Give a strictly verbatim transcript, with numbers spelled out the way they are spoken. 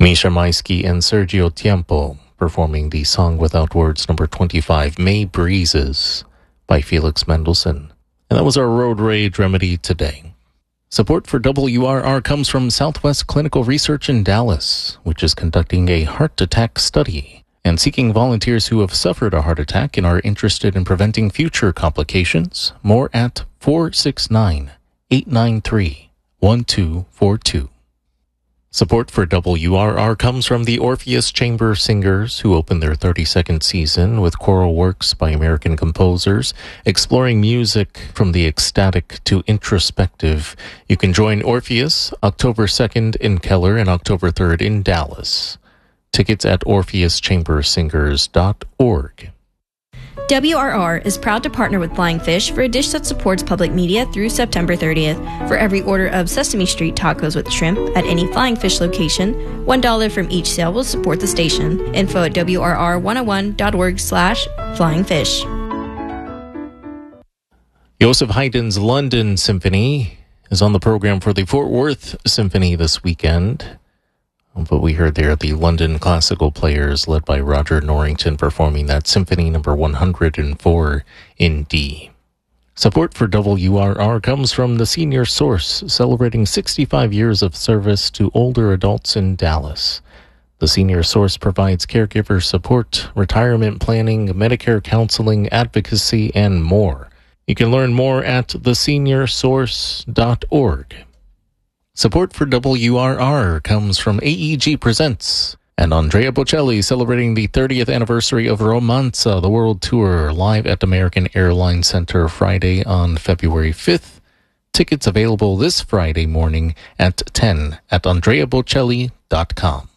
Misha Maisky and Sergio Tiempo performing the song without words number twenty-five, May Breezes by Felix Mendelssohn. And that was our Road Rage Remedy today. Support for W R R comes from Southwest Clinical Research in Dallas, which is conducting a heart attack study and seeking volunteers who have suffered a heart attack and are interested in preventing future complications. More at four six nine, eight nine three, one two four two. Support for W R R comes from the Orpheus Chamber Singers, who opened their thirty-second season with choral works by American composers, exploring music from the ecstatic to introspective. You can join Orpheus October second in Keller and October third in Dallas. Tickets at orpheus chamber singers dot org. W R R is proud to partner with Flying Fish for a dish that supports public media through September thirtieth. For every order of Sesame Street tacos with shrimp at any Flying Fish location, one dollar from each sale will support the station. Info at W R R one oh one dot org slash flying fish. Joseph Haydn's London Symphony is on the program for the Fort Worth Symphony this weekend. But we heard there the London Classical Players led by Roger Norrington performing that Symphony number one hundred four in D. Support for W R R comes from the Senior Source, celebrating sixty-five years of service to older adults in Dallas. The Senior Source provides caregiver support, retirement planning, Medicare counseling, advocacy, and more. You can learn more at the senior source dot org. Support for W R R comes from A E G Presents and Andrea Bocelli celebrating the thirtieth anniversary of Romanza, the world tour, live at American Airlines Center Friday on February fifth. Tickets available this Friday morning at ten at andrea bocelli dot com.